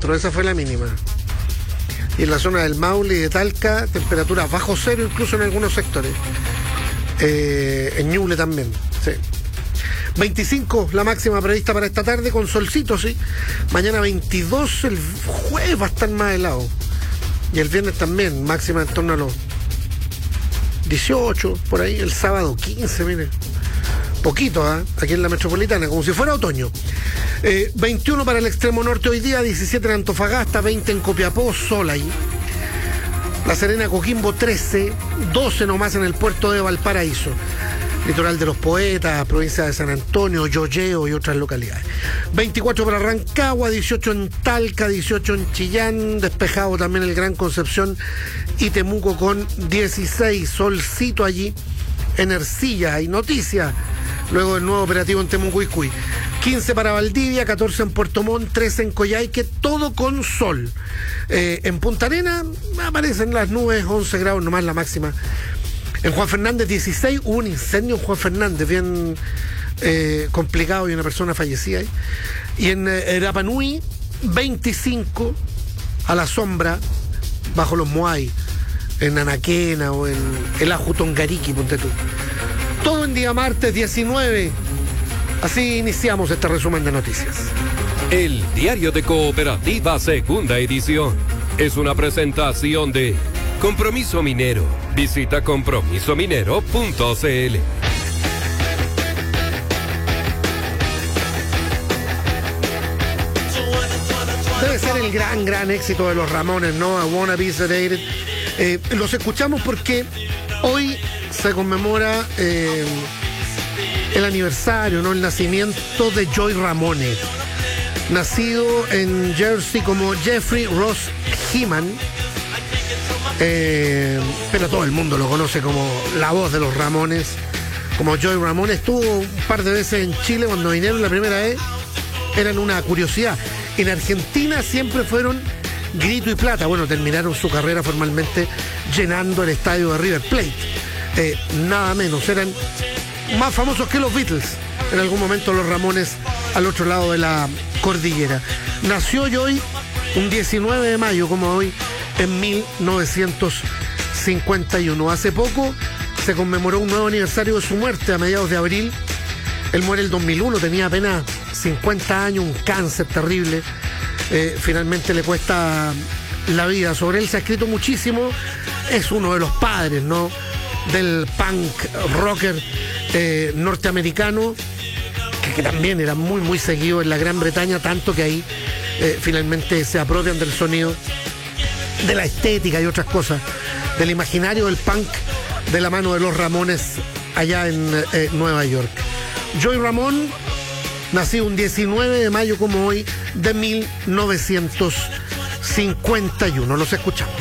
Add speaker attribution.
Speaker 1: centro, esa fue la mínima. Y en la zona del Maule y de Talca, temperaturas bajo cero incluso en algunos sectores. En Ñuble también, sí. 25 la máxima prevista para esta tarde, con solcito, sí. Mañana 22, el jueves va a estar más helado. Y el viernes también, máxima en torno a los 18, por ahí. El sábado 15, mire. Poquito, aquí en la metropolitana, como si fuera otoño. 21 para el extremo norte hoy día, 17 en Antofagasta, 20 en Copiapó, sol ahí. La Serena, Coquimbo 13, 12 nomás en el puerto de Valparaíso. Litoral de los Poetas, provincia de San Antonio, Yoyeo y otras localidades. 24 para Rancagua, 18 en Talca, 18 en Chillán, despejado también el Gran Concepción y Temuco con 16, solcito allí en Ercilla. Hay noticias luego del nuevo operativo en Temucuicui. 15 para Valdivia, 14 en Puerto Montt, 13 en Coyhaique, todo con sol. En Punta Arenas aparecen las nubes, 11 grados nomás la máxima. En Juan Fernández 16, hubo un incendio en Juan Fernández, bien complicado, y una persona fallecida ahí. Y en Rapa Nui 25 a la sombra, bajo los Moai, en Anaquena o en el Ajutongariki, ponte tú. Todo en día martes 19. Así iniciamos este resumen de noticias.
Speaker 2: El Diario de Cooperativa, segunda edición. Es una presentación de Compromiso Minero. Visita compromisominero.cl.
Speaker 1: Debe ser el gran éxito de los Ramones, ¿no? I Wanna Be Sedated. Los escuchamos porque hoy se conmemora el aniversario, ¿no? El nacimiento de Joey Ramone. Nacido en Jersey como Jeffrey Ross Heeman. Pero todo el mundo lo conoce como la voz de los Ramones, como Joey Ramone. Estuvo un par de veces en Chile cuando vinieron la primera vez, eran una curiosidad. En Argentina siempre fueron grito y plata. Bueno, terminaron su carrera formalmente llenando el estadio de River Plate. Nada menos, eran más famosos que los Beatles en algún momento los Ramones al otro lado de la cordillera. Nació Joey un 19 de mayo, como hoy, en 1951. Hace poco se conmemoró un nuevo aniversario de su muerte a mediados de abril. Él muere el 2001, tenía apenas 50 años, un cáncer terrible. Finalmente le cuesta la vida. Sobre él se ha escrito muchísimo. Es uno de los padres, ¿no?, del punk rocker norteamericano, que también era muy seguido en la Gran Bretaña, tanto que ahí finalmente se apropian del sonido, de la estética y otras cosas, del imaginario del punk, de la mano de los Ramones allá en Nueva York. Joey Ramone, nacido un 19 de mayo como hoy de 1951. Los escuchamos.